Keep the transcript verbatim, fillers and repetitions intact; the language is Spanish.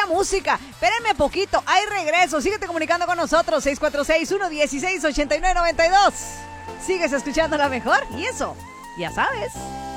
buena música. Espérenme poquito, hay regreso. Síguete comunicando con nosotros, seis cuatro seis, uno uno seis, ocho nueve nueve dos. Sigues escuchando la mejor y eso, ya sabes.